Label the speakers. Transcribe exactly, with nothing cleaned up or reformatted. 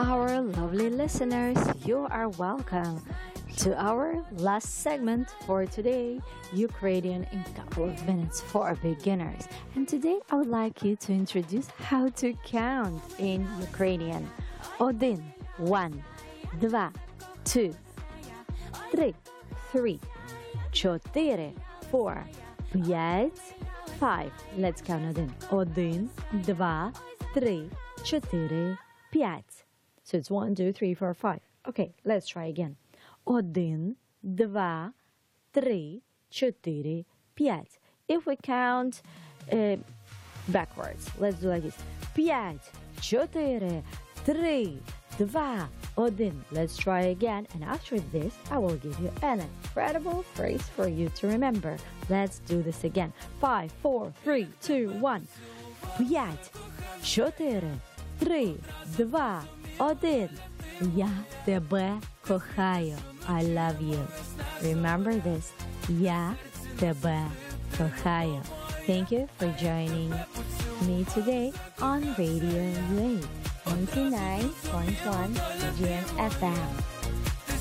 Speaker 1: our lovely listeners. You are welcome to our last segment for today, Ukrainian in couple of minutes for beginners. And today I would like you to introduce how to count in Ukrainian. Один, one, два, two, three, three, чотири, four, п'ять, five. Let's count один. Один, два, три, чотири, п'ять. So it's one, two, three, four, five. Okay, let's try again. Один, два, три, чотири, п'ять. If we count uh, backwards, let's do like this. П'ять, чотири, три, два, один. Let's try again. And after this, I will give you an incredible phrase for you to remember. Let's do this again. Five, four, three, two, one. П'ять, чотири, три, два, один. Я тебе кохаю. I love you. Remember this. Я тебе кохаю. Thank you for joining me today on Radio U A ninety-nine point one G M F M.